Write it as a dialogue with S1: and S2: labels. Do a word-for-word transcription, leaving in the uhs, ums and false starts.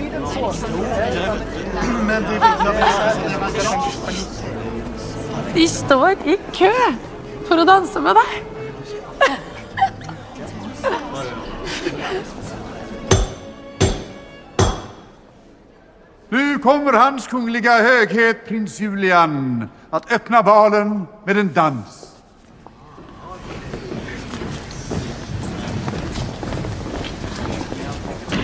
S1: De står i kø for å danse med deg.
S2: Nu kommer hans kungliga höghet, prins Julian, att öppna balen med en dans.